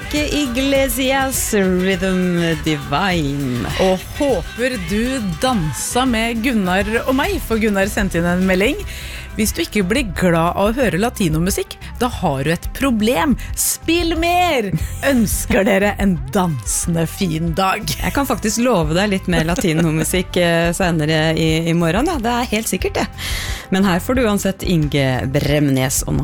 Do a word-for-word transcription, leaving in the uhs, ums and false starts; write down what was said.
Enrique Iglesias, Rhythm Divine. Og håper du dansa med Gunnar og meg, for Gunnar sendte inn en melding. Hvis du ikke blir glad av å høre latinomusikk, da har du et problem. Spill mer! Ønsker dere en dansende fin dag. Jeg kan faktisk love deg litt mer latinomusikk senere i, i morgen, ja. Det er helt sikkert det. Men her får du uansett Inge Bremnes og